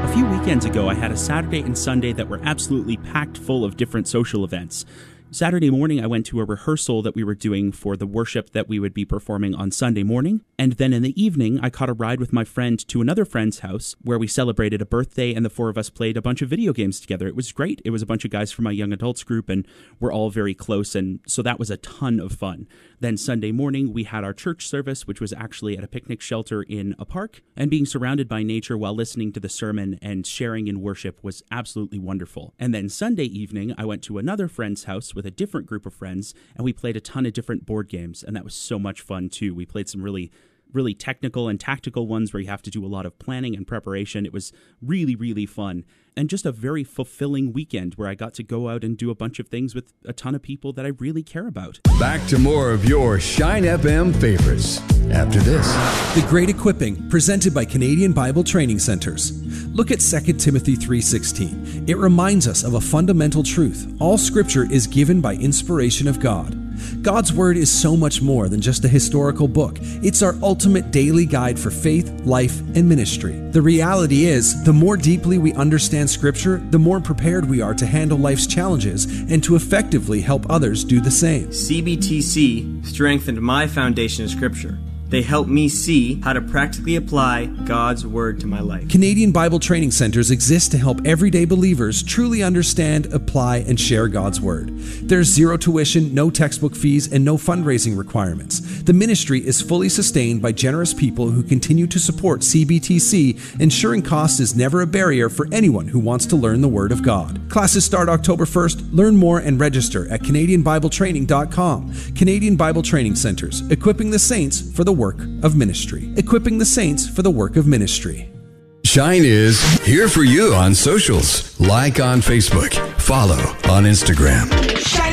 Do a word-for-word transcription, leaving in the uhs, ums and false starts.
A few weekends ago, I had a Saturday and Sunday that were absolutely packed full of different social events. Saturday morning, I went to a rehearsal that we were doing for the worship that we would be performing on Sunday morning. And then in the evening, I caught a ride with my friend to another friend's house where we celebrated a birthday and the four of us played a bunch of video games together. It was great. It was a bunch of guys from my young adults group and we're all very close. And so that was a ton of fun. Then Sunday morning, we had our church service, which was actually at a picnic shelter in a park. And being surrounded by nature while listening to the sermon and sharing in worship was absolutely wonderful. And then Sunday evening, I went to another friend's house with a different group of friends, and we played a ton of different board games, and that was so much fun too. We played some really really technical and tactical ones where you have to do a lot of planning and preparation. It was really, really fun. And just a very fulfilling weekend where I got to go out and do a bunch of things with a ton of people that I really care about. Back to more of your Shine F M favorites after this. The Great Equipping, presented by Canadian Bible Training Centers. Look at Second Timothy three sixteen. It reminds us of a fundamental truth. All Scripture is given by inspiration of God. God's Word is so much more than just a historical book. It's our ultimate daily guide for faith, life, and ministry. The reality is, the more deeply we understand Scripture, the more prepared we are to handle life's challenges and to effectively help others do the same. C B T C strengthened my foundation of Scripture. They help me see how to practically apply God's Word to my life. Canadian Bible Training Centers exist to help everyday believers truly understand, apply, and share God's Word. There's zero tuition, no textbook fees, and no fundraising requirements. The ministry is fully sustained by generous people who continue to support C B T C, ensuring cost is never a barrier for anyone who wants to learn the Word of God. Classes start October first. Learn more and register at Canadian Bible Training dot com. Canadian Bible Training Centers, equipping the saints for the work of ministry. Equipping the saints for the work of ministry. Shine is here for you on socials. Like on Facebook. Follow on Instagram.